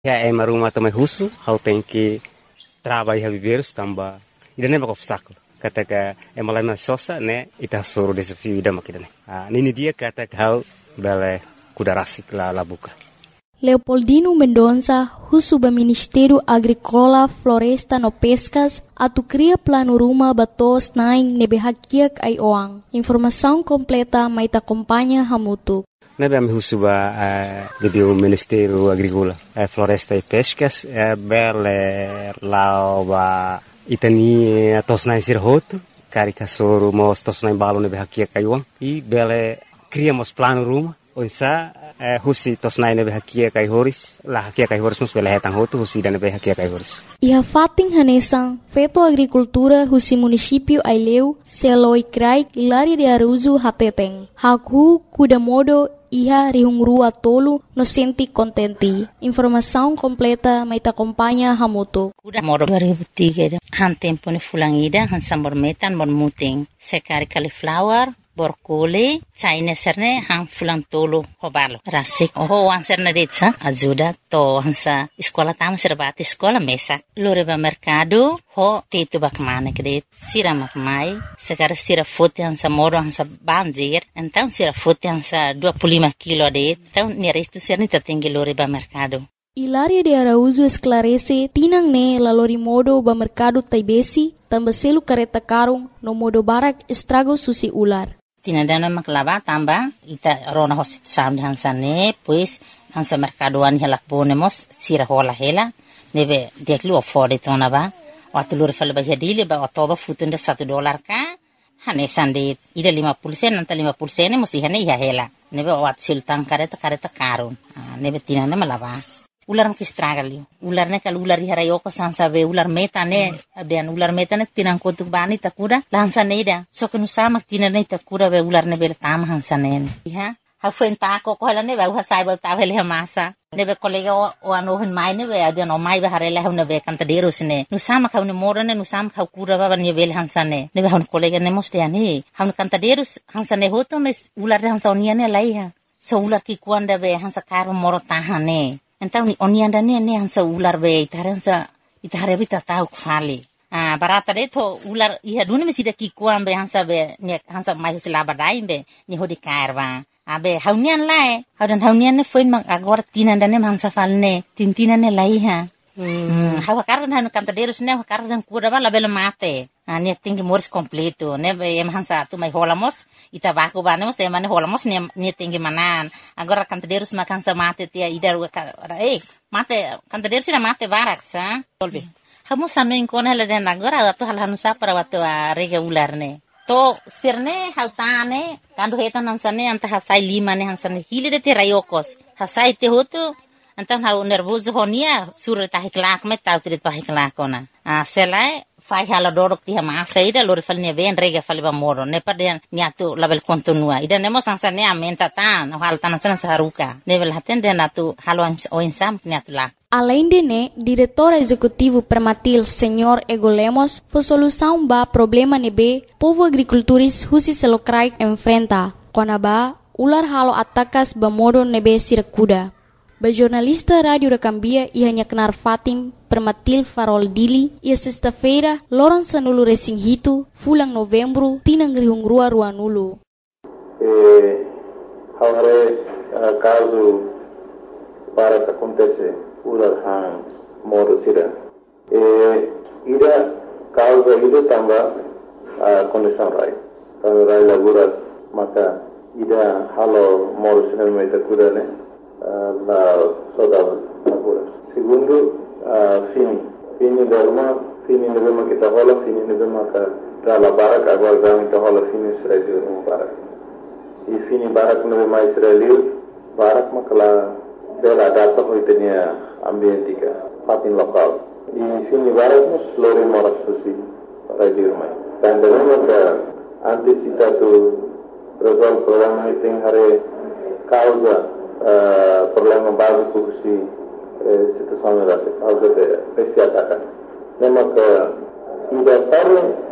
Ya, ema rumah também russo, hau tem que trabalhar viveiros também. E não é obstáculo. Kata ka ema lama sosa né, ita soro desafio ida makida né. Nini dia kata hau bele kudarasik la buka. Leopoldino Mendonça, Husuba Ministério Agrícola, Floresta no Pescas, atu cria plano rumah batos naing nebehakiak ai oang. Informação completa maita acompanha hamutu. Nebe ami Husuba video Ministério Agrícola, Floresta e Pescas, bele lauba itani tos naing sirhoto, karika soro mos tos naing balo nebehakiak ai oang. I bele cria mos plano rumah. Onsa husi tos naing nebehakiak ai horis, la hakiak ai horis mos bele hetang hotu husi dan nebehakiak ai horis. Iha fating hanesang, feto agricultura husi município Aileu, Seloi Krai, Ilari de Aruzu Hateteng. Haku kudamodo iha rihungrua tolu no senti contenti. Informação completa maita acompanha hamutu. Kudamodo 2003 han tempo ne fulangida han sambor metan bon muting. Sekari cauliflower borkole China serne hang fulang tolo hobalo rasik wan serne detsa ajuda to hansa sekolah tama serbati sekolah mesak loreba mercado ho tetu bakmane kredit sira makmai sekarang sira foto hansa moro hansa banjir então sira foto hansa 25 kilo det então nerestu serne tertinggi loreba mercado. Hilaria de Araújo esclarece tinang ne lalori modo ba mercado taibesi tambaselu kareta karung no modo barak estrago susi ular. Tinadana maklava tamba ita rona hosit sam hansane pues hansa mercadoan helak bonemos sira hola hela nebe deklu ofode tonaba watulur fal ba hedile ba otoba futunda $1 ka hane sande ida 50% nanta 50% musi hane ya hela nebe wat sultan kareta karun nebe tinana malava ular makistragalio ular ne kal ular harayoko sansa be ular metane abian ular metane tinang kotuk bani takura lansa neida so kenu sama tinane takura be ular ne bel tam hansanen ha hafen ta ko hala ne ba hasai ba ta vele masa ne be kolega o ano hen mai ne be abian o mai ba harela ne be kantaderos ne nu sama ka ne morane nu sama ka kura ba ne bel hansane ne be han kolega ne mostiani han kantaderos hansane hoto mes ular hansa oniane laiha so ular ki kuanda be hansa karo moro tahane. Então onianda ne hansa ular be itare bita tau khali barata de to ular iha duni mesida ki kuambe hansa be ne hansa mai selaba daimbe ni hodi kairwa abe haunian lai haunian ne foin mang agora tinanda ne hansa falne tintina ne laiha hawa kardan hanu kantaderos ne kardan kura bala bela mate ne tingi moris completo ne em hansa tu mai holamos ita baku banemos e mane holamos ne tingi manan agora kantaderos makansa mate tia idar mate kantaderos na mate barak sa tolbe hamu sanu inkona la den agora tu hal hanu sa para watu rega ular ne to sirne hautane kandu hetan hansane anta hasai lima ne hansane hilide te rayokos hasai te hotu Então hau nervoso honia sura tahiklak met tautrit tahiklak ona. Selai fai hala dorok ti hama saida lori falnya ven rega faliba moro ne paden niatu label kontinua. Ida nemo sansa ne amenta tan hal tanan san saruka. Nebel haten den atu halo oinsam niatu lak. Além de né, diretor executivo Permatil, Senhor Ego Lemos, foi solução ba problema nebe povo agricultores husi selokrai enfrenta. Konaba ular halo atakas ba modo nebe sirakuda. Jornalista Rádio Rakambia ia Knar Fatim Permatil Farol Dili ia sexta-feira Loran Sanulu Resinghito fulang novembro tinang rihungrua ruanulu. Haware caso para que acontece ular han moro sira. Ida causa ida tamba condição rai. Kalau rai laguras maka ida halo moro sira meta kudane. La saudade agora. Segundo, fini deve kita rola, fini deve maka dala barak agora dami kita rola fini Israel no barak. E fini barak deve mais Israel barak maka la dela data ko itenia ambientika fatin lokal. E fini barak nos lori moras susi radio mai. Dan deve maka antisipatu resolve problema iting hare causa problema básico que situação era causa de esse ataque. Lembra que ainda